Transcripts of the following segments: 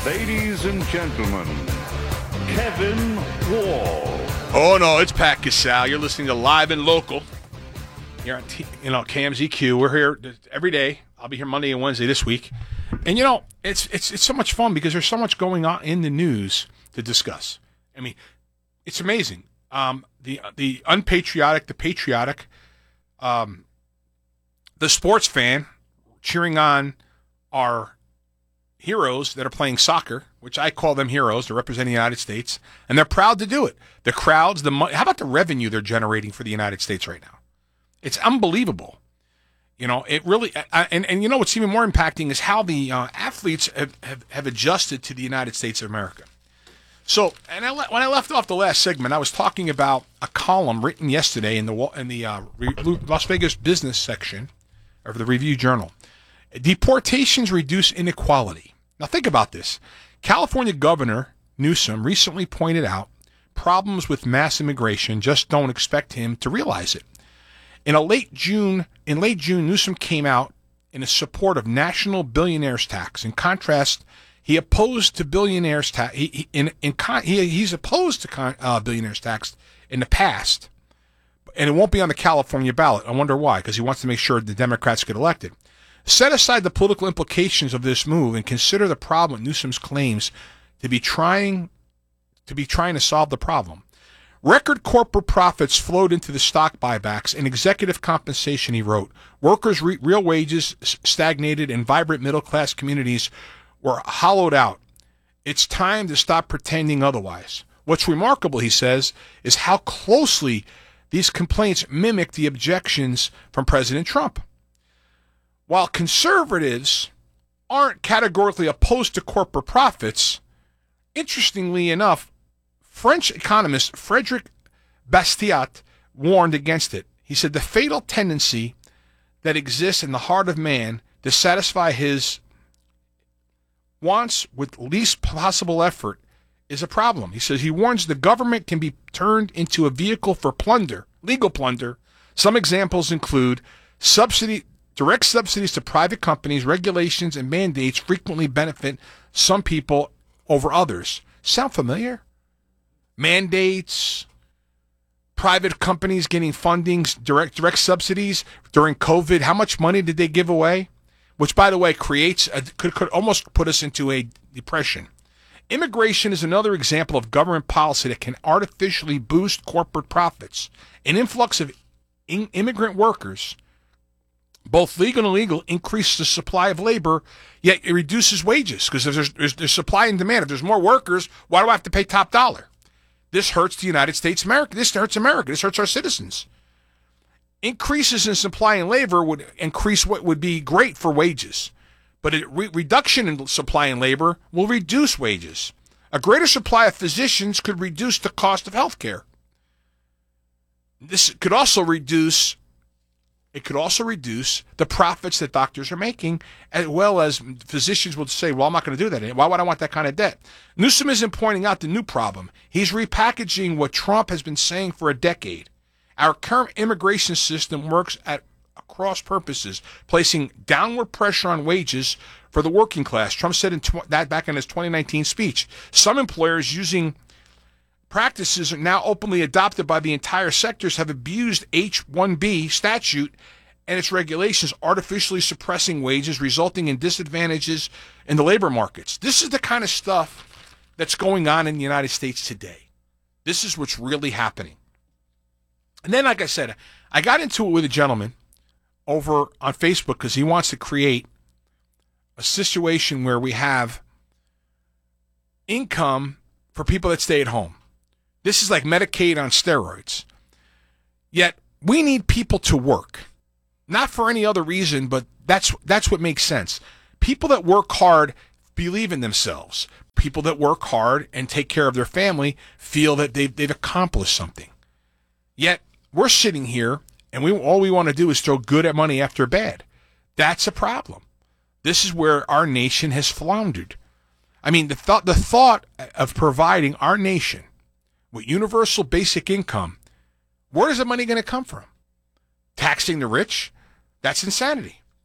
Ladies and gentlemen, Kevin Wall. Oh, no, it's Pat Casale. You're listening to Live and Local here on KMZQ. We're here every day. I'll be here Monday and Wednesday this week. And, it's so much fun because there's so much going on in the news to discuss. I mean, it's amazing. The unpatriotic, the patriotic, the sports fan cheering on our heroes that are playing soccer, which I call them heroes. They're representing the United States, and they're proud to do it. The crowds, the money. How about the revenue they're generating for the United States right now? It's unbelievable. It really, and what's even more impacting is how the athletes have adjusted to the United States of America. So, when I left off the last segment, I was talking about a column written yesterday in the Las Vegas business section of the Review Journal. Deportations reduce inequality. Now think about this. California Governor Newsom recently pointed out problems with mass immigration. Just don't expect him to realize it. In late June, Newsom came out in support of national billionaires tax. In contrast, he opposed to billionaires tax. He's opposed to billionaires tax in the past, and it won't be on the California ballot. I wonder why? Because he wants to make sure the Democrats get elected. Set aside the political implications of this move and consider the problem with Newsom's claims to be trying to solve the problem. Record corporate profits flowed into the stock buybacks and executive compensation, he wrote. Workers' real wages stagnated and vibrant middle-class communities were hollowed out. It's time to stop pretending otherwise. What's remarkable, he says, is how closely these complaints mimic the objections from President Trump. While conservatives aren't categorically opposed to corporate profits, interestingly enough, French economist Frederic Bastiat warned against it. He said the fatal tendency that exists in the heart of man to satisfy his wants with least possible effort is a problem. He says he warns the government can be turned into a vehicle for plunder, legal plunder. Some examples include direct subsidies to private companies, regulations, and mandates frequently benefit some people over others. Sound familiar? Mandates, private companies getting funding, direct subsidies during COVID. How much money did they give away? Which, by the way, could almost put us into a depression. Immigration is another example of government policy that can artificially boost corporate profits. An influx of immigrant workers, both legal and illegal, increases the supply of labor, yet it reduces wages because there's supply and demand. If there's more workers, why do I have to pay top dollar? This hurts the United States of America. This hurts America. This hurts our citizens. Increases in supply and labor would increase what would be great for wages, but a reduction in supply and labor will reduce wages. A greater supply of physicians could reduce the cost of health care. This could also reduce the profits that doctors are making, as well as physicians will say, well, I'm not going to do that. Why would I want that kind of debt? Newsom isn't pointing out the new problem. He's repackaging what Trump has been saying for a decade. Our current immigration system works at cross purposes, placing downward pressure on wages for the working class. Trump said that back in his 2019 speech. Some employers using practices are now openly adopted by the entire sectors have abused H-1B statute and its regulations, artificially suppressing wages, resulting in disadvantages in the labor markets. This is the kind of stuff that's going on in the United States today. This is what's really happening. And then, like I said, I got into it with a gentleman over on Facebook because he wants to create a situation where we have income for people that stay at home. This is like Medicaid on steroids. Yet we need people to work, not for any other reason, but that's what makes sense. People that work hard believe in themselves. People that work hard and take care of their family feel that they've accomplished something. Yet we're sitting here and all we want to do is throw good at money after bad. That's a problem. This is where our nation has floundered. I mean, the thought of providing our nation with universal basic income, where is the money going to come from? Taxing the rich? That's insanity.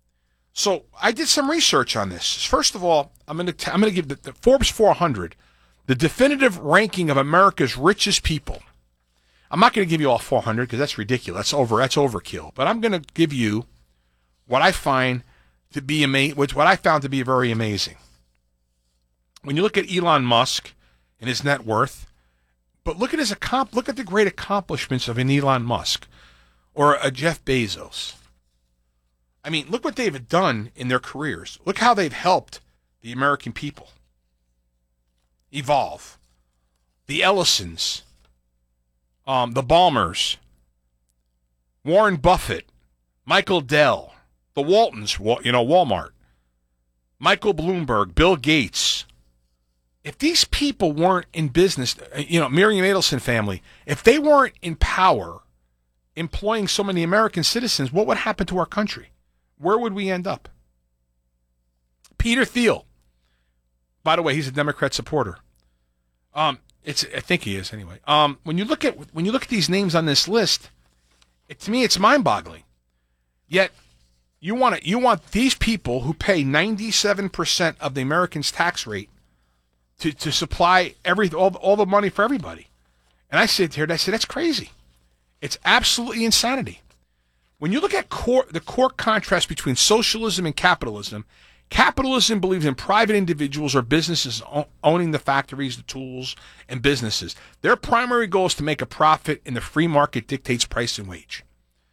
So I did some research on this. First of all, I'm going to give the Forbes 400 the definitive ranking of America's richest people. I'm not going to give you all 400 because that's ridiculous. That's overkill. But I'm going to give you what I find to be what I found to be very amazing. When you look at Elon Musk and his net worth, but look at the great accomplishments of an Elon Musk or a Jeff Bezos. I mean, look what they've done in their careers. Look how they've helped the American people evolve. The Ellisons, the Ballmers, Warren Buffett, Michael Dell, the Waltons, Walmart, Michael Bloomberg, Bill Gates. If these people weren't in business, Miriam Adelson family, if they weren't in power, employing so many American citizens, what would happen to our country? Where would we end up? Peter Thiel. By the way, he's a Democrat supporter. I think he is anyway. When you look at these names on this list, to me it's mind-boggling. Yet you want these people who pay 97% of the Americans' tax rate to supply all the money for everybody. And I sit here and I say that's crazy. It's absolutely insanity. When you look at the core contrast between socialism and capitalism, capitalism believes in private individuals or businesses owning the factories, the tools, and businesses. Their primary goal is to make a profit, and the free market dictates price and wage.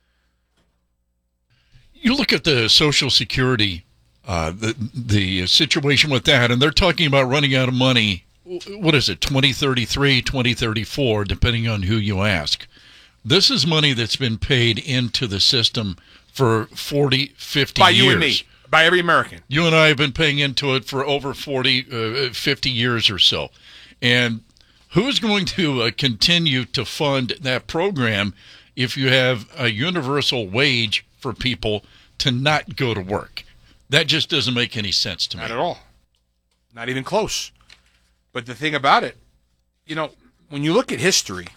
You look at the Social Security, the situation with that, and they're talking about running out of money. What is it, 2033, 2034, depending on who you ask. This is money that's been paid into the system for 40, 50 years. By you and me. By every American. You and I have been paying into it for over 40, 50 years or so. And who's going to continue to fund that program if you have a universal wage for people to not go to work? That just doesn't make any sense to me. Not at all. Not even close. But the thing about it, when you look at history,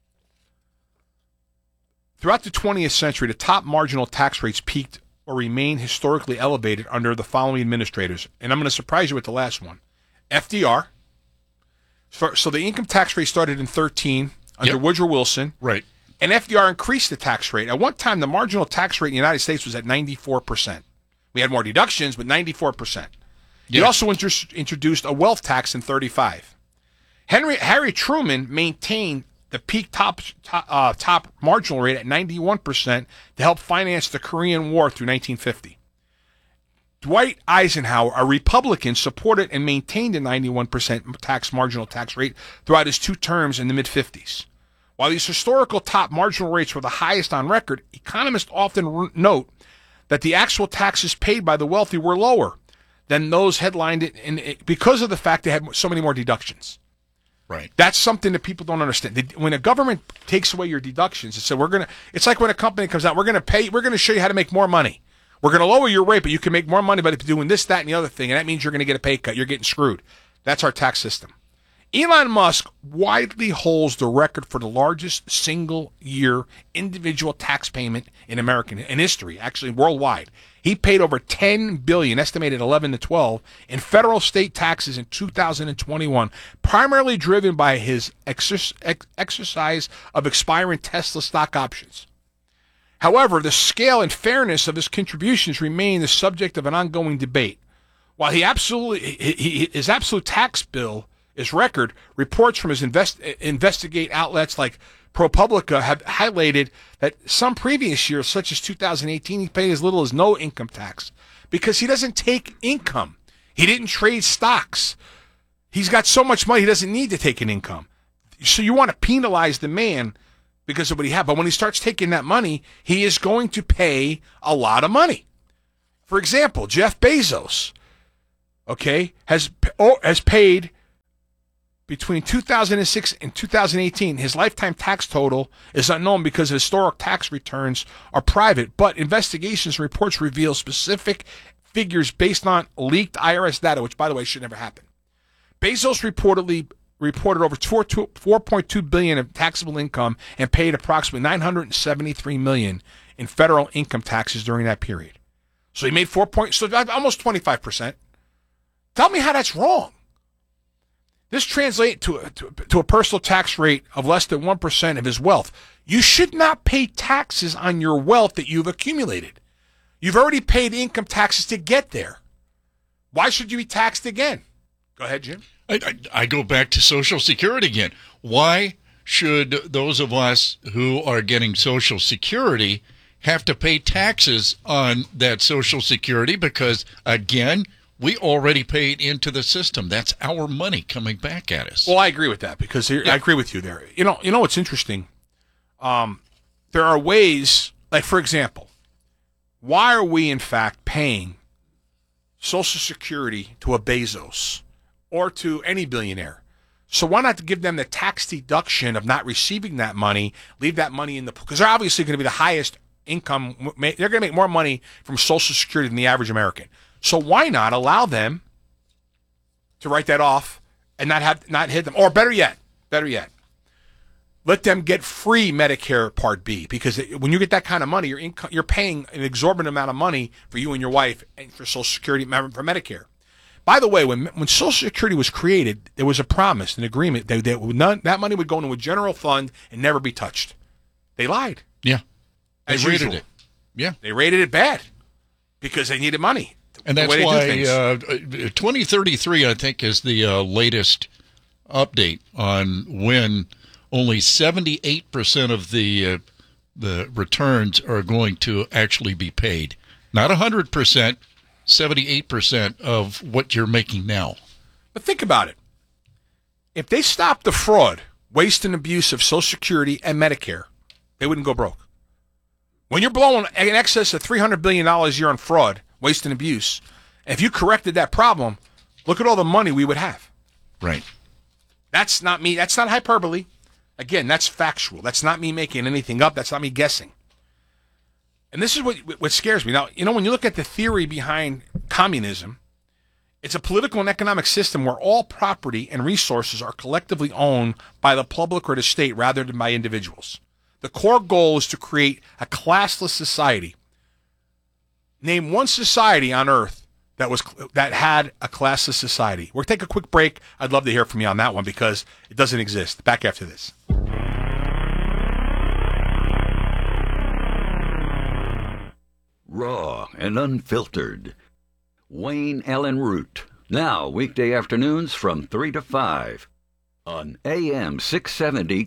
throughout the 20th century, the top marginal tax rates peaked or remained historically elevated under the following administrators. And I'm going to surprise you with the last one. FDR. So the income tax rate started in 13 under Woodrow Wilson. Right. And FDR increased the tax rate. At one time, the marginal tax rate in the United States was at 94%. We had more deductions, but 94%. He also introduced a wealth tax in 35. Harry Truman maintained the peak top marginal rate at 91% to help finance the Korean War through 1950. Dwight Eisenhower, a Republican, supported and maintained a 91% marginal tax rate throughout his 2 terms in the mid-50s. While these historical top marginal rates were the highest on record, economists often note that the actual taxes paid by the wealthy were lower than those headlined because of the fact they had so many more deductions. Right. That's something that people don't understand. When a government takes away your deductions, it's like when a company comes out, we're going to show you how to make more money. We're going to lower your rate, but you can make more money by doing this, that, and the other thing, and that means you're going to get a pay cut. You're getting screwed. That's our tax system. Elon Musk widely holds the record for the largest single-year individual tax payment in American history, actually worldwide. He paid over $10 billion, estimated 11 to 12, in federal state taxes in 2021, primarily driven by his exercise of expiring Tesla stock options. However, the scale and fairness of his contributions remain the subject of an ongoing debate. While his absolute tax bill is record, reports from his investigate outlets like ProPublica have highlighted that some previous years, such as 2018, he paid as little as no income tax because he doesn't take income. He didn't trade stocks. He's got so much money he doesn't need to take an income. So you want to penalize the man because of what he had. But when he starts taking that money, he is going to pay a lot of money. For example, Jeff Bezos, has paid between 2006 and 2018, his lifetime tax total is unknown because historic tax returns are private, but investigations and reports reveal specific figures based on leaked IRS data, which, by the way, should never happen. Bezos reported over $4.2 billion of taxable income and paid approximately $973 million in federal income taxes during that period. So he made almost 25%. Tell me how that's wrong. This translates to a personal tax rate of less than 1% of his wealth. You should not pay taxes on your wealth that you've accumulated. You've already paid income taxes to get there. Why should you be taxed again? Go ahead, Jim. I go back to Social Security again. Why should those of us who are getting Social Security have to pay taxes on that Social Security? Because, again, we already paid into the system. That's our money coming back at us. Well, I agree with that because I agree with you there. You know what's interesting? There are ways, like, for example, why are we, in fact, paying Social Security to a Bezos or to any billionaire? So why not give them the tax deduction of not receiving that money, leave that money in the pool? Because they're obviously going to be the highest income. They're going to make more money from Social Security than the average American. So why not allow them to write that off and not hit them? Or better yet, let them get free Medicare Part B, because when you get that kind of money, you're paying an exorbitant amount of money for you and your wife and for Social Security, for Medicare. By the way, when Social Security was created, there was a promise, an agreement that money would go into a general fund and never be touched. They lied. Yeah, they rated it. Yeah, they rated it bad because they needed money. And that's why 2033, I think, is the latest update on when only 78% of the returns are going to actually be paid. Not 100%, 78% of what you're making now. But think about it. If they stopped the fraud, waste, and abuse of Social Security and Medicare, they wouldn't go broke. When you're blowing in excess of $300 billion a year on fraud, waste, and abuse, if you corrected that problem, look at all the money we would have. Right. That's not me. That's not hyperbole. Again, that's factual. That's not me making anything up. That's not me guessing. And this is what scares me. Now, when you look at the theory behind communism, it's a political and economic system where all property and resources are collectively owned by the public or the state rather than by individuals. The core goal is to create a classless society. Name one society on Earth that had a classless society. We'll take a quick break. I'd love to hear from you on that one because it doesn't exist. Back after this. Raw and unfiltered. Wayne Allen Root. Now, weekday afternoons from 3 to 5 on AM 670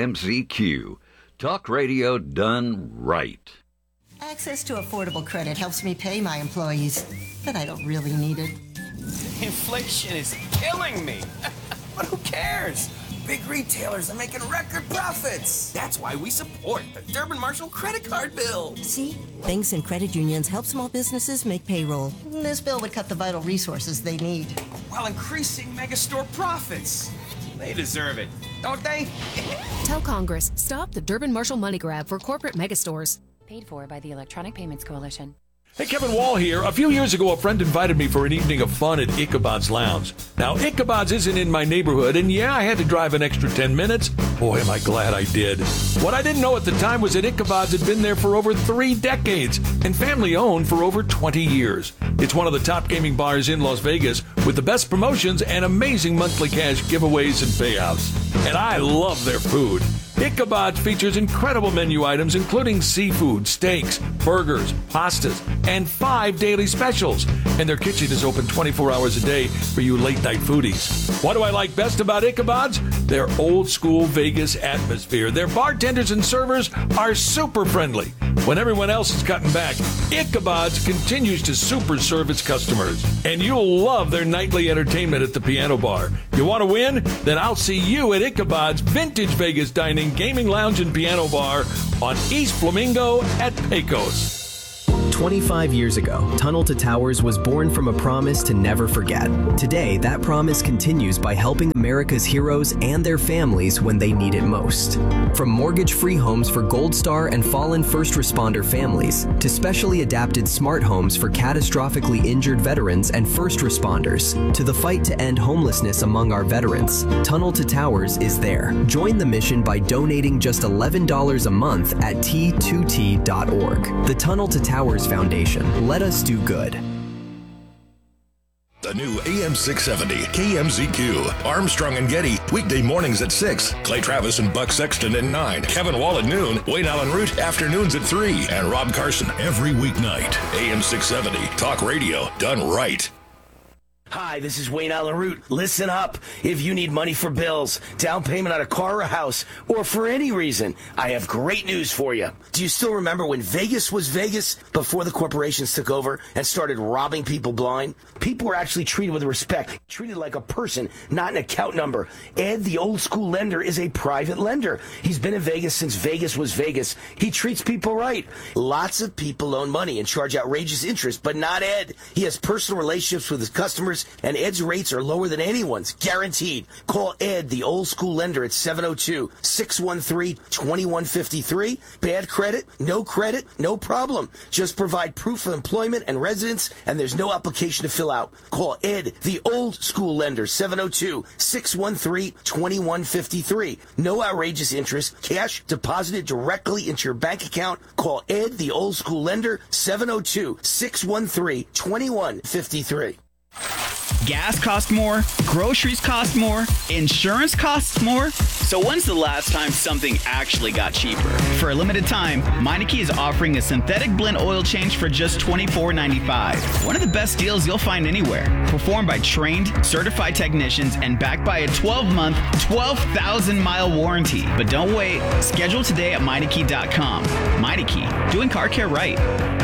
KMZQ. Talk radio done right. Access to affordable credit helps me pay my employees, but I don't really need it. Inflation is killing me. But who cares? Big retailers are making record profits. That's why we support the Durbin Marshall credit card bill. See? Banks and credit unions help small businesses make payroll. This bill would cut the vital resources they need. While increasing megastore profits. They deserve it, don't they? Tell Congress, stop the Durbin Marshall money grab for corporate megastores. Paid for by the Electronic Payments Coalition. Hey, Kevin Wall here. A few years ago, a friend invited me for an evening of fun at Ichabod's Lounge. Now, Ichabod's isn't in my neighborhood, and yeah, I had to drive an extra 10 minutes. Boy, am I glad I did. What I didn't know at the time was that Ichabod's had been there for over 3 decades and family-owned for over 20 years. It's one of the top gaming bars in Las Vegas with the best promotions and amazing monthly cash giveaways and payouts. And I love their food. Ichabod's features incredible menu items including seafood, steaks, burgers, pastas, and 5 daily specials. And their kitchen is open 24 hours a day for you late-night foodies. What do I like best about Ichabod's? Their old-school Vegas atmosphere. Their bartenders and servers are super friendly. When everyone else is cutting back, Ichabod's continues to super serve its customers. And you'll love their nightly entertainment at the piano bar. You want to win? Then I'll see you at Ichabod's Vintage Vegas Dining, Gaming Lounge, and Piano Bar on East Flamingo at Pecos. 25 years ago, Tunnel to Towers was born from a promise to never forget. Today, that promise continues by helping America's heroes and their families when they need it most. From mortgage-free homes for Gold Star and fallen first responder families, to specially adapted smart homes for catastrophically injured veterans and first responders, to the fight to end homelessness among our veterans, Tunnel to Towers is there. Join the mission by donating just $11 a month at T2T.org. The Tunnel to Towers Foundation. Let us do good. The new AM 670 KMZQ. Armstrong and Getty, weekday mornings at 6. Clay Travis and Buck Sexton at 9. Kevin Wall at noon. Wayne Allen Root, afternoons at 3. And Rob Carson every weeknight. AM 670, talk radio done right. Hi, this is Wayne Allen Root. Listen up. If you need money for bills, down payment on a car or a house, or for any reason, I have great news for you. Do you still remember when Vegas was Vegas before the corporations took over and started robbing people blind? People were actually treated with respect, treated like a person, not an account number. Ed, the old school lender, is a private lender. He's been in Vegas since Vegas was Vegas. He treats people right. Lots of people loan money and charge outrageous interest, but not Ed. He has personal relationships with his customers, and Ed's rates are lower than anyone's, guaranteed. Call Ed, the old school lender, at 702-613-2153. Bad credit, no problem. Just provide proof of employment and residence, and there's no application to fill out. Call Ed, the old school lender, 702-613-2153. No outrageous interest, cash deposited directly into your bank account. Call Ed, the old school lender, 702-613-2153. Gas costs more, groceries cost more, insurance costs more. So when's the last time something actually got cheaper? For a limited time, Meineke is offering a synthetic blend oil change for just $24.95. One of the best deals you'll find anywhere. Performed by trained, certified technicians and backed by a 12-month, 12,000-mile warranty. But don't wait. Schedule today at Meineke.com. Meineke, doing car care right.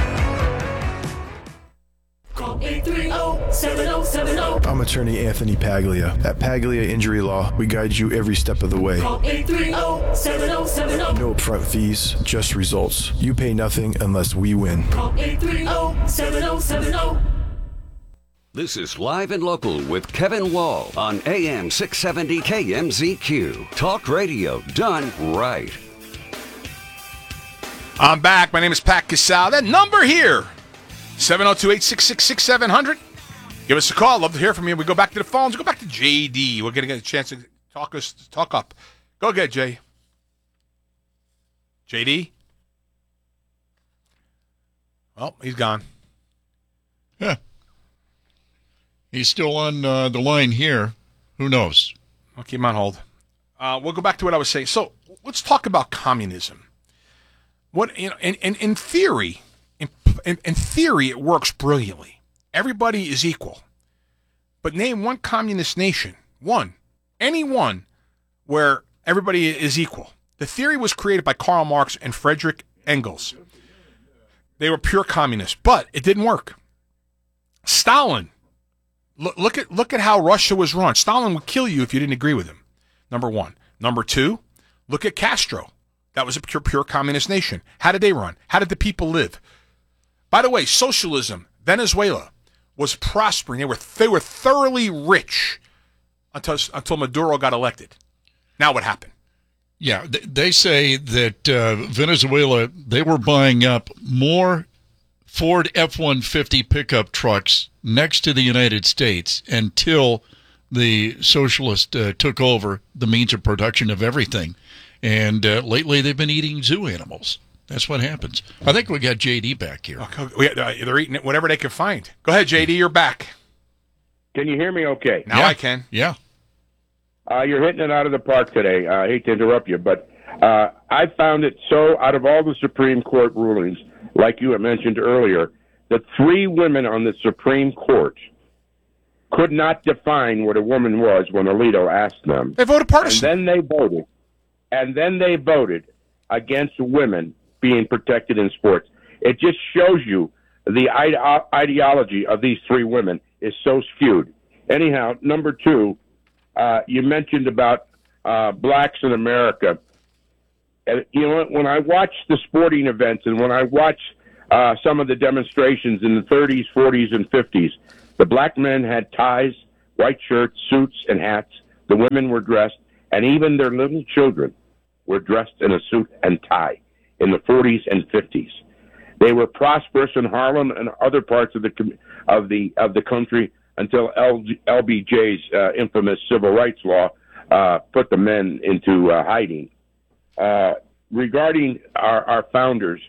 Call 830-7070. I'm attorney Anthony Paglia. At Paglia Injury Law, we guide you every step of the way. Call 830-7070. No upfront fees, just results. You pay nothing unless we win. Call 830-7070. This is Live and Local with Kevin Wall on AM 670 KMZQ. Talk radio done right. I'm back. My name is Pat Casal. That number here, 702-866-6700. Give us a call. Love to hear from you. We go back to the phones. Go back to JD. We're going to get a chance to talk up. Go ahead, Jay. JD? Well, he's gone. Yeah. He's still on the line here. Who knows? I'll keep him on hold. We'll go back to what I was saying. So let's talk about communism. What in theory, in theory, it works brilliantly. Everybody is equal. But name one communist nation, any one, where everybody is equal. The theory was created by Karl Marx and Friedrich Engels. They were pure communists, but it didn't work. Stalin, look at how Russia was run. Stalin would kill you if you didn't agree with him. Number one. Number two, look at Castro. That was a pure communist nation. How did they run? How did the people live? By the way, socialism, Venezuela, was prospering. They were thoroughly rich until Maduro got elected. Now what happened? Yeah, they say that Venezuela, they were buying up more Ford F-150 pickup trucks next to the United States until the socialists took over the means of production of everything. And lately they've been eating zoo animals. That's what happens. I think we got JD back here. They're eating whatever they can find. Go ahead, JD. You're back. Can you hear me okay? Now I can. Yeah. You're hitting it out of the park today. I hate to interrupt you, but I found it so, out of all the Supreme Court rulings, like you had mentioned earlier, that 3 women on the Supreme Court could not define what a woman was when Alito asked them. They voted partisan. And then they voted against women being protected in sports. It just shows you the ideology of these 3 women is so skewed. Anyhow, number 2, you mentioned about blacks in America. And, you know, when I watch the sporting events and when I watch some of the demonstrations in the 30s, 40s, and 50s, the black men had ties, white shirts, suits, and hats. The women were dressed, and even their little children were dressed in a suit and tie in the 40s and 50s. They were prosperous in Harlem and other parts of the country until LBJ's infamous civil rights law put the men into hiding. Regarding our founders,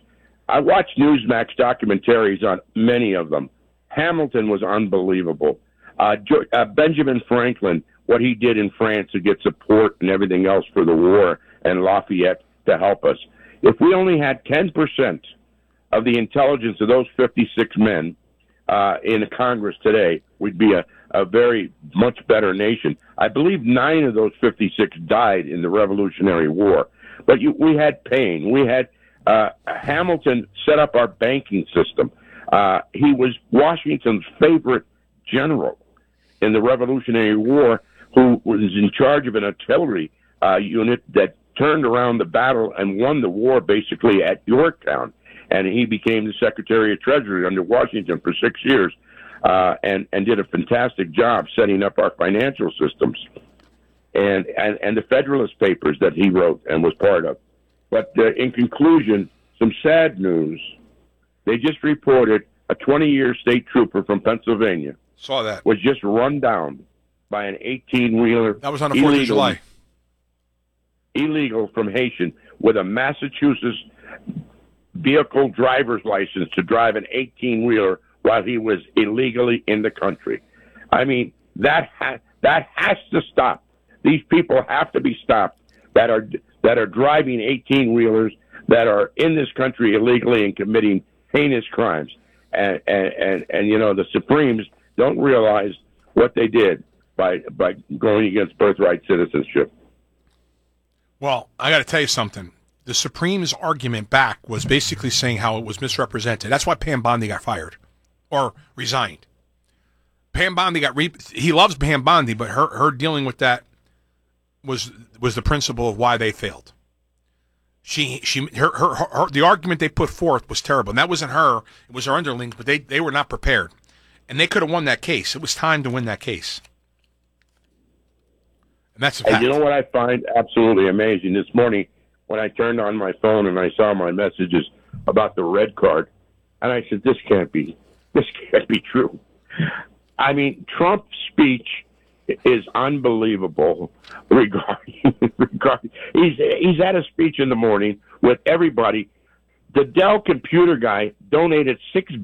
I watched Newsmax documentaries on many of them. Hamilton was unbelievable. Benjamin Franklin, what he did in France to get support and everything else for the war, and Lafayette to help us. If we only had 10% of the intelligence of those 56 men in the Congress today, we'd be a very much better nation. I believe 9 of those 56 died in the Revolutionary War. But we had Paine. We had Hamilton set up our banking system. He was Washington's favorite general in the Revolutionary War, who was in charge of an artillery unit that turned around the battle and won the war basically at Yorktown. And he became the Secretary of Treasury under Washington for 6 years and did a fantastic job setting up our financial systems and the Federalist Papers that he wrote and was part of. But in conclusion, some sad news. They just reported a 20-year state trooper from Pennsylvania Saw that. was just run down by an 18-wheeler. That was on the 4th of July. Illegal from Haitian with a Massachusetts vehicle driver's license to drive an 18-wheeler while he was illegally in the country. I mean, that has to stop. These people have to be stopped that are driving 18-wheelers that are in this country illegally and committing heinous crimes. And you know, the Supremes don't realize what they did by going against birthright citizenship. Well, I got to tell you something. The Supreme's argument back was basically saying how it was misrepresented. That's why Pam Bondi got fired or resigned. Pam Bondi he loves Pam Bondi, but her dealing with that was the principle of why they failed. The argument they put forth was terrible. And that wasn't her, it was her underlings, but they were not prepared. And they could have won that case. It was time to win that case. And that's a fact. And you know what I find absolutely amazing? This morning, when I turned on my phone and I saw my messages about the red card, and I said, this can't be true. I mean, Trump's speech is unbelievable regarding he's had a speech in the morning with everybody. The Dell computer guy donated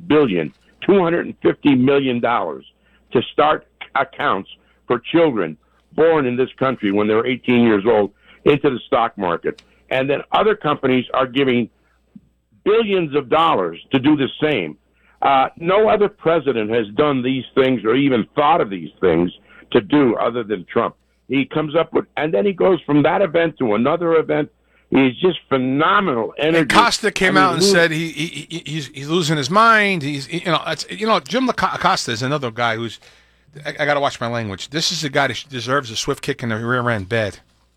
$6.25 billion to start accounts for children born in this country when they're 18 years old into the stock market. And then other companies are giving billions of dollars to do the same. No other president has done these things or even thought of these things to do other than Trump. He comes up with, and then he goes from that event to another event. He's just phenomenal energy. And Costa came out and said he's losing his mind. Jim Acosta is another guy who's. I got to watch my language. This is a guy that deserves a swift kick in the rear end bed.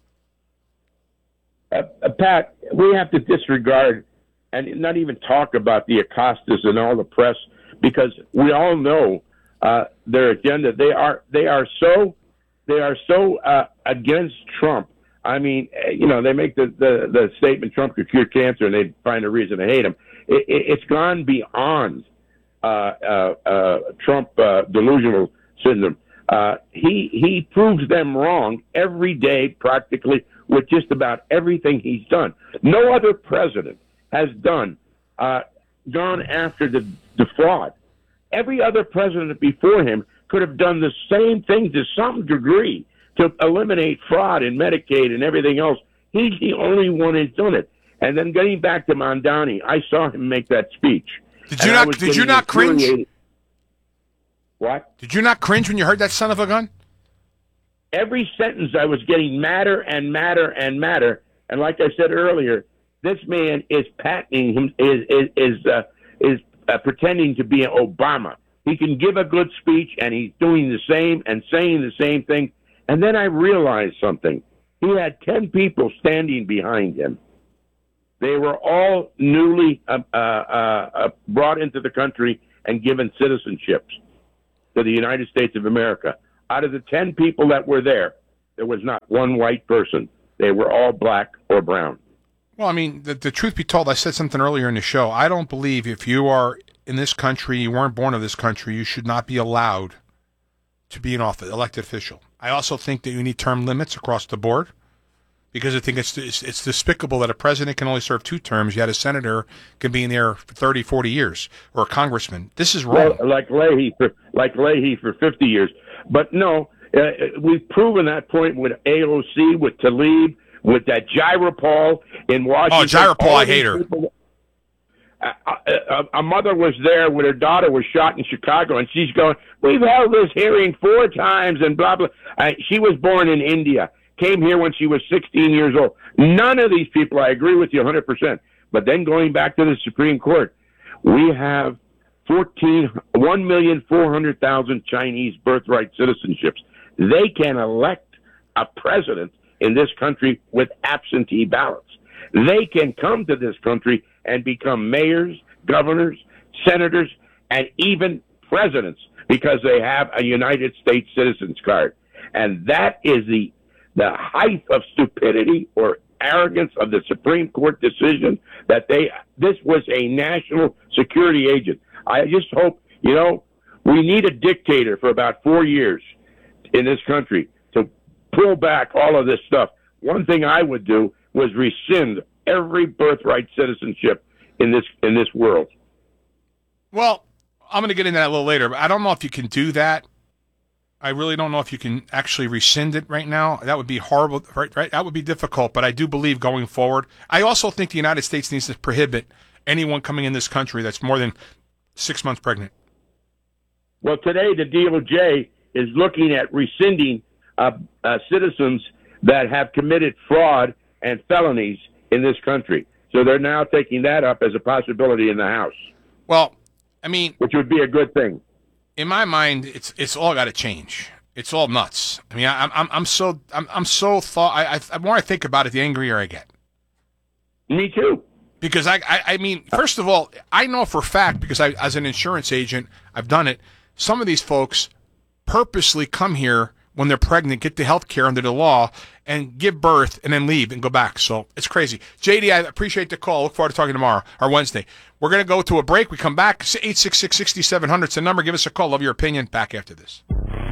Pat, we have to disregard and not even talk about the Acostas and all the press because we all know their agenda. They are so against Trump. I mean, they make the statement Trump could cure cancer, and they find a reason to hate him. It's gone beyond Trump delusional syndrome. He proves them wrong every day, practically, with just about everything he's done. No other president has gone after the fraud. Every other president before him could have done the same thing to some degree to eliminate fraud in Medicaid and everything else. He's the only one who's done it. And then getting back to Mondani, I saw him make that speech. Did you not cringe? What? Did you not cringe when you heard that son of a gun? Every sentence I was getting madder and madder and madder. And like I said earlier, this man is patenting him, is pretending to be Obama. He can give a good speech, and he's doing the same and saying the same thing. And then I realized something. He had 10 people standing behind him. They were all newly brought into the country and given citizenships to the United States of America. Out of the 10 people that were there was not one white person. They were all black or brown. Well, I mean, the truth be told, I said something earlier in the show. I don't believe if you are in this country, you weren't born of this country, you should not be allowed to be an elected official. I also think that you need term limits across the board. because I think it's despicable that a president can only serve 2 terms, yet a senator can be in there for 30, 40 years, or a congressman. This is wrong. Well, like Leahy for 50 years. But no, we've proven that point with AOC, with Tlaib, with that Gyropol in Washington. Oh, Gyropol, I hate her. A mother was there when her daughter was shot in Chicago, and she's going, "We've held this hearing 4 times," and blah, blah. She was born in India, came here when she was 16 years old. None of these people, I agree with you 100%. But then going back to the Supreme Court, we have 1,400,000 Chinese birthright citizenships. They can elect a president in this country with absentee ballots. They can come to this country and become mayors, governors, senators, and even presidents because they have a United States citizen's card. And that is the height of stupidity or arrogance of the Supreme Court decision that this was a national security agent. I just hope, we need a dictator for about 4 years in this country to pull back all of this stuff. One thing I would do was rescind every birthright citizenship in this world. Well, I'm going to get into that a little later, but I don't know if you can do that. I really don't know if you can actually rescind it right now. That would be horrible, right? That would be difficult, but I do believe going forward. I also think the United States needs to prohibit anyone coming in this country that's more than 6 months pregnant. Well, today the DOJ is looking at rescinding citizens that have committed fraud and felonies in this country. So they're now taking that up as a possibility in the House. Well, I mean, which would be a good thing. In my mind, it's all got to change. It's all nuts. I mean, I'm so the more I think about it, the angrier I get. Me too. Because I mean, first of all, I know for a fact, because as an insurance agent, I've done it. Some of these folks purposely come here when they're pregnant, get the health care under the law, and give birth, and then leave and go back. So it's crazy. JD, I appreciate the call. Look forward to talking tomorrow or Wednesday. We're going to go to a break. We come back. 866-6700. It's the number. Give us a call. Love your opinion. Back after this.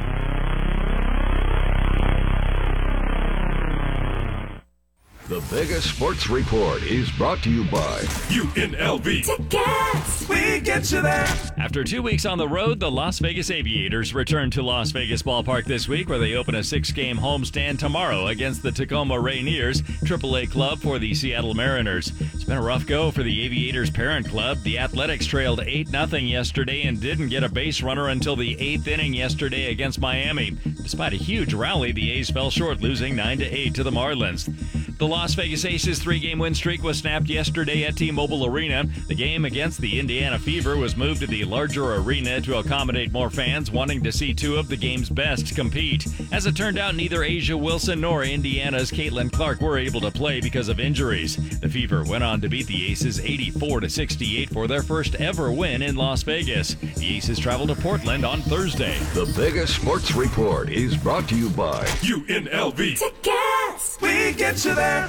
The Vegas Sports Report is brought to you by UNLV. Tickets! We get you there. After 2 weeks on the road, the Las Vegas Aviators return to Las Vegas Ballpark this week, where they open a 6-game homestand tomorrow against the Tacoma Rainiers, AAA club for the Seattle Mariners. It's been a rough go for the Aviators' parent club. The Athletics trailed 8-0 yesterday and didn't get a base runner until the 8th inning yesterday against Miami. Despite a huge rally, the A's fell short, losing 9-8 to the Marlins. The Las Vegas Aces' 3-game win streak was snapped yesterday at T-Mobile Arena. The game against the Indiana Fever was moved to the larger arena to accommodate more fans wanting to see 2 of the game's best compete. As it turned out, neither Asia Wilson nor Indiana's Caitlin Clark were able to play because of injuries. The Fever went on to beat the Aces 84-68 for their first ever win in Las Vegas. The Aces travel to Portland on Thursday. The Vegas Sports Report is brought to you by UNLV. Tickets! We get you there.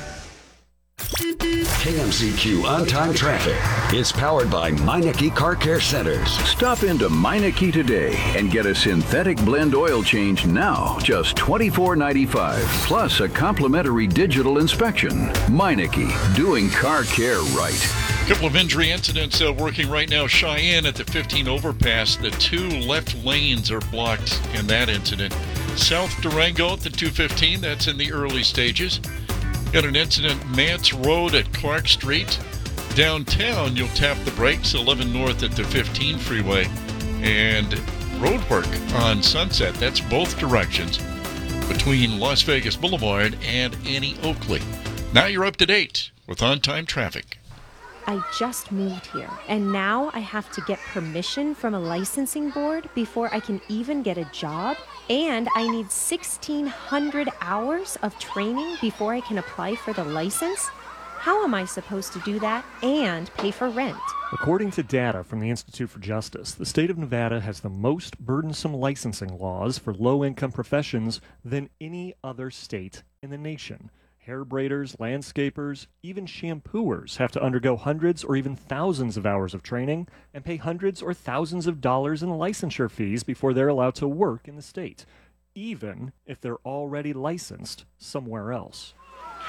KMZQ On-Time Traffic is powered by Meineke Car Care Centers. Stop into Meineke today and get a synthetic blend oil change now, just $24.95, plus a complimentary digital inspection. Meineke, doing car care right. Couple of injury incidents working right now. Cheyenne at the 15 overpass. The 2 left lanes are blocked in that incident. South Durango at the 215. That's in the early stages. Got an incident, Mance Road at Clark Street. Downtown, you'll tap the brakes, 11 north at the 15 freeway. And road work on Sunset, that's both directions, between Las Vegas Boulevard and Annie Oakley. Now you're up to date with On-Time Traffic. I just moved here, and now I have to get permission from a licensing board before I can even get a job, and I need 1,600 hours of training before I can apply for the license? How am I supposed to do that and pay for rent? According to data from the Institute for Justice, the state of Nevada has the most burdensome licensing laws for low-income professions than any other state in the nation. Hair braiders, landscapers, even shampooers have to undergo hundreds or even thousands of hours of training and pay hundreds or thousands of dollars in licensure fees before they're allowed to work in the state, even if they're already licensed somewhere else.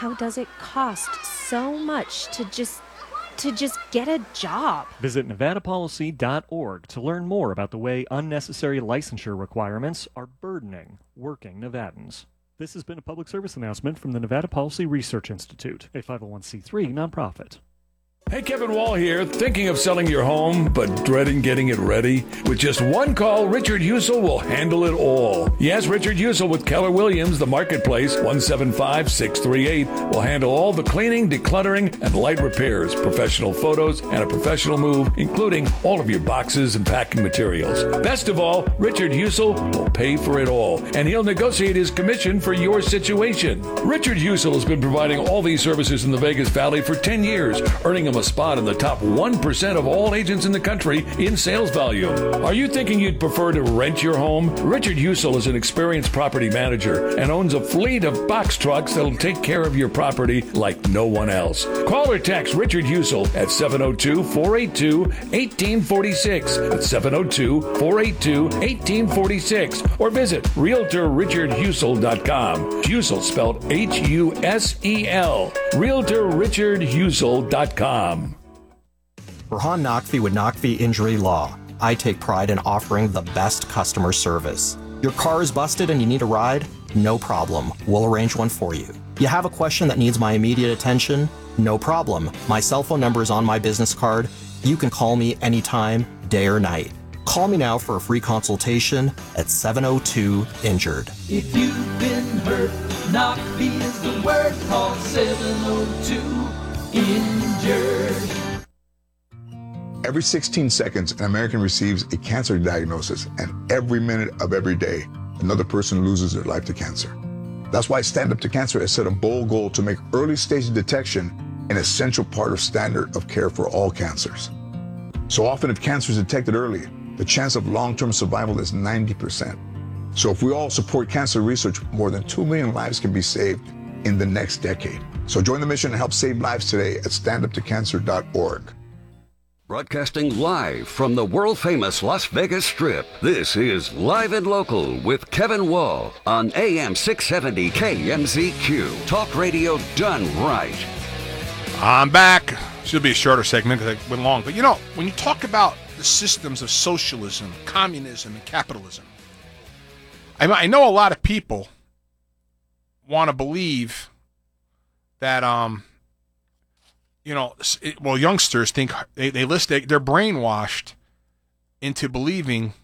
How does it cost so much to just get a job? Visit NevadaPolicy.org to learn more about the way unnecessary licensure requirements are burdening working Nevadans. This has been a public service announcement from the Nevada Policy Research Institute, a 501c3 nonprofit. Hey, Kevin Wall here. Thinking of selling your home, but dreading getting it ready? With just one call, Richard Husel will handle it all. Yes, Richard Husel with Keller Williams, the Marketplace, 175-638, will handle all the cleaning, decluttering, and light repairs, professional photos, and a professional move, including all of your boxes and packing materials. Best of all, Richard Husel will pay for it all, and he'll negotiate his commission for your situation. Richard Husel has been providing all these services in the Vegas Valley for 10 years, earning him a spot in the top 1% of all agents in the country in sales volume. Are you thinking you'd prefer to rent your home? Richard Husel is an experienced property manager and owns a fleet of box trucks that'll take care of your property like no one else. Call or text Richard Husel at 702-482-1846. That's 702-482-1846. Or visit RealtorRichardHusel.com. Husel spelled H-U-S-E-L. RealtorRichardHusel.com. Rahan Naqvi with Naqvi Injury Law. I take pride in offering the best customer service. Your car is busted and you need a ride? No problem. We'll arrange one for you. You have a question that needs my immediate attention? No problem. My cell phone number is on my business card. You can call me anytime, day or night. Call me now for a free consultation at 702-INJURED. If you've been hurt, Naqvi is the word. Call 702-INJURED. Every 16 seconds, an American receives a cancer diagnosis, and every minute of every day, another person loses their life to cancer. That's why Stand Up to Cancer has set a bold goal to make early stage detection an essential part of standard of care for all cancers. So often, if cancer is detected early, the chance of long-term survival is 90%. So if we all support cancer research, more than 2 million lives can be saved in the next decade. So join the mission and help save lives today at standuptocancer.org. Broadcasting live from the world-famous Las Vegas Strip, this is Live and Local with Kevin Wall on AM 670 KMZQ. Talk radio done right. I'm back. Should be a shorter segment because I went long. But, you know, when you talk about the systems of socialism, communism, and capitalism, I know a lot of people want to believe that, youngsters think they're brainwashed into believing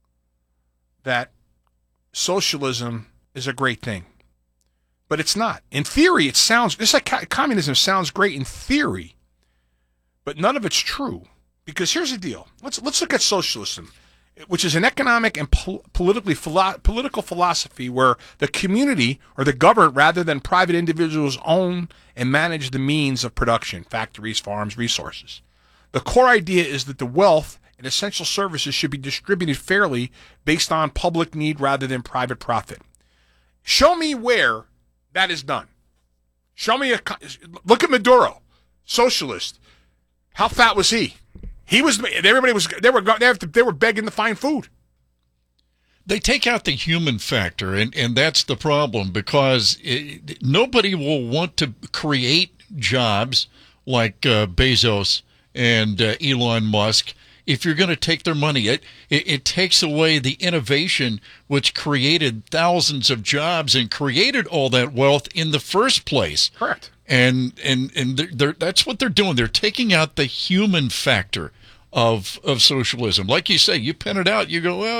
that socialism is a great thing, but it's not. In theory, it sounds just like communism sounds great in theory, but none of it's true. Because here's the deal: let's look at socialism, which is an economic and political philosophy where the community or the government, rather than private individuals, own and manage the means of production, factories, farms, resources. The core idea is that the wealth and essential services should be distributed fairly based on public need rather than private profit. Show me where that is done. Show me look at Maduro, socialist. How fat was he? They were begging to find food. They take out the human factor, and that's the problem, because nobody will want to create jobs like Bezos and Elon Musk if you're going to take their money. It takes away the innovation which created thousands of jobs and created all that wealth in the first place. Correct. And that's what they're doing. They're taking out the human factor of socialism. Like you say, you pen it out, you go, well,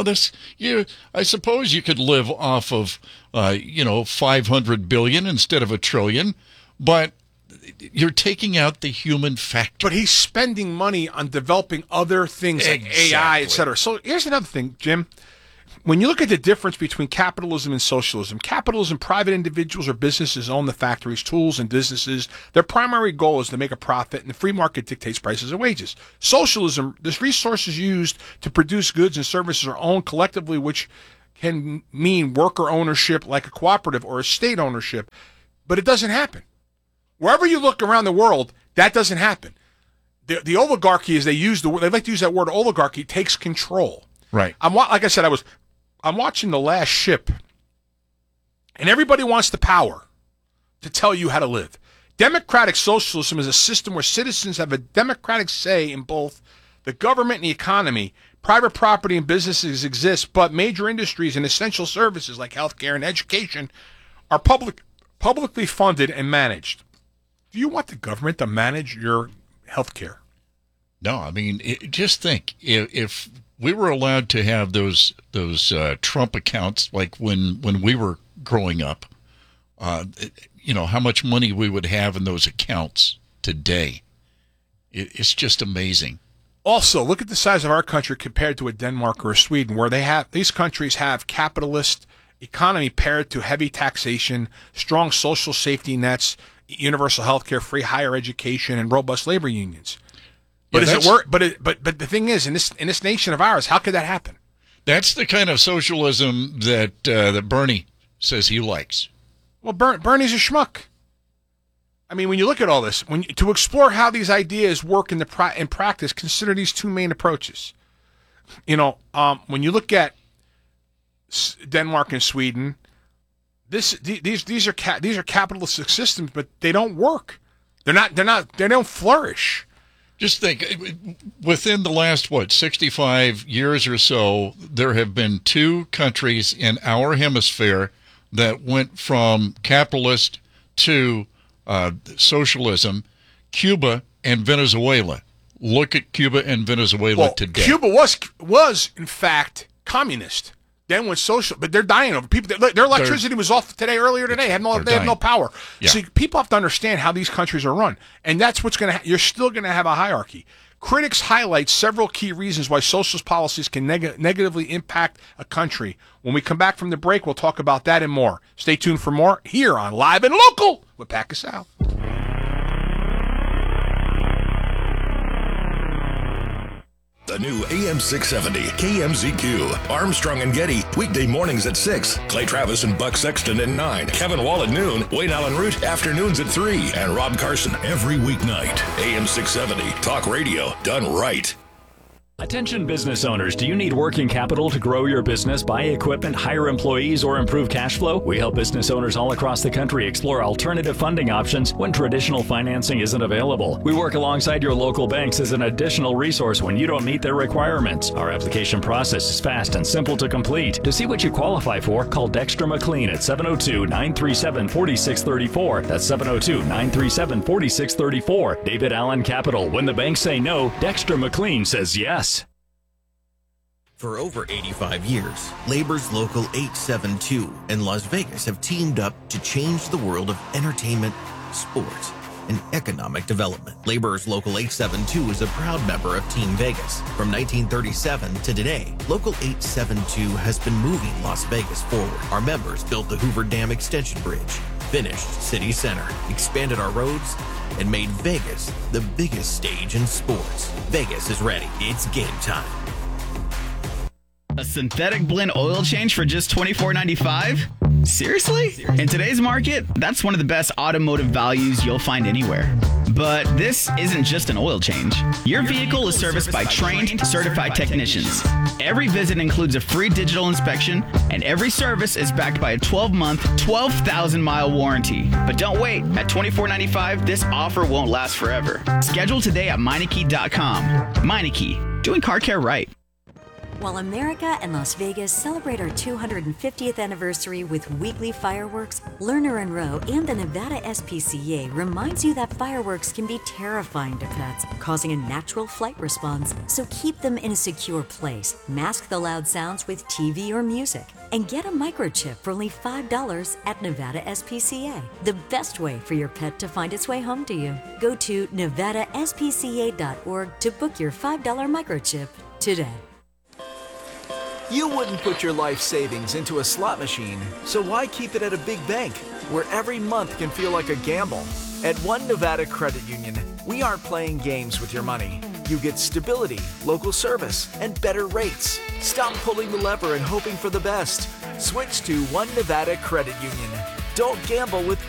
I suppose you could live off of, 500 billion instead of $1 trillion, but you're taking out the human factor. But he's spending money on developing other things like AI, et cetera. So here's another thing, Jim. When you look at the difference between capitalism and socialism, private individuals or businesses own the factories, tools, and businesses. Their primary goal is to make a profit, and the free market dictates prices and wages. Socialism, the resources used to produce goods and services are owned collectively, which can mean worker ownership like a cooperative or a state ownership, but it doesn't happen. Wherever you look around the world, that doesn't happen. The oligarchy, as they like to use that word oligarchy, takes control. Right. Like I said, I'm watching The Last Ship, and everybody wants the power to tell you how to live. Democratic socialism is a system where citizens have a democratic say in both the government and the economy. Private property and businesses exist, but major industries and essential services like healthcare and education are publicly funded and managed. Do you want the government to manage your healthcare? No, I mean, just think if we were allowed to have those Trump accounts like when we were growing up, how much money we would have in those accounts today. It's just amazing. Also, look at the size of our country compared to a Denmark or a Sweden, where these countries have capitalist economy paired to heavy taxation, strong social safety nets, universal health care, free higher education, and robust labor unions. But does it work? But the thing is, in this nation of ours, how could that happen? That's the kind of socialism that Bernie says he likes. Well, Bernie's a schmuck. I mean, when you look at all this, to explore how these ideas work in practice, consider these two main approaches. When you look at Denmark and Sweden, these are capitalistic systems, but they don't work. They don't flourish. Just think, within the last 65 years or so, there have been two countries in our hemisphere that went from capitalist to socialism, Cuba and Venezuela. Look at Cuba and Venezuela today. Cuba was in fact communist. Then went social, but they're dying over people. Their electricity was off earlier today. They had no power. Yeah. So people have to understand how these countries are run, and that's what's going to. You're still going to have a hierarchy. Critics highlight several key reasons why socialist policies can negatively impact a country. When we come back from the break, we'll talk about that and more. Stay tuned for more here on Live and Local with Pat Casale. The new AM 670 KMZQ. Armstrong and Getty, weekday mornings at 6. Clay Travis and Buck Sexton at 9. Kevin Wall at noon. Wayne Allen Root, afternoons at 3. And Rob Carson every weeknight. AM 670, talk radio done right. Attention business owners, do you need working capital to grow your business, buy equipment, hire employees, or improve cash flow? We help business owners all across the country explore alternative funding options when traditional financing isn't available. We work alongside your local banks as an additional resource when you don't meet their requirements. Our application process is fast and simple to complete. To see what you qualify for, call Dexter McLean at 702-937-4634. That's 702-937-4634. David Allen Capital. When the banks say no, Dexter McLean says yes. For over 85 years, Labor's Local 872 in Las Vegas have teamed up to change the world of entertainment, sports, and economic development. Labor's Local 872 is a proud member of Team Vegas. From 1937 to today, Local 872 has been moving Las Vegas forward. Our members built the Hoover Dam Extension Bridge, finished City Center, expanded our roads, and made Vegas the biggest stage in sports. Vegas is ready. It's game time. A synthetic blend oil change for just $24.95? Seriously? In today's market, that's one of the best automotive values you'll find anywhere. But this isn't just an oil change. Your vehicle is serviced by trained, certified technicians. Every visit includes a free digital inspection, and every service is backed by a 12-month, 12,000-mile warranty. But don't wait. At $24.95, this offer won't last forever. Schedule today at Meineke.com. Meineke, doing car care right. While America and Las Vegas celebrate our 250th anniversary with weekly fireworks, Lerner and Rowe and the Nevada SPCA reminds you that fireworks can be terrifying to pets, causing a natural flight response. So keep them in a secure place, mask the loud sounds with TV or music, and get a microchip for only $5 at Nevada SPCA. The best way for your pet to find its way home to you. Go to nevadaspca.org to book your $5 microchip today. You wouldn't put your life savings into a slot machine, so why keep it at a big bank, where every month can feel like a gamble? At One Nevada Credit Union, we aren't playing games with your money. You get stability, local service, and better rates. Stop pulling the lever and hoping for the best. Switch to One Nevada Credit Union. Don't gamble with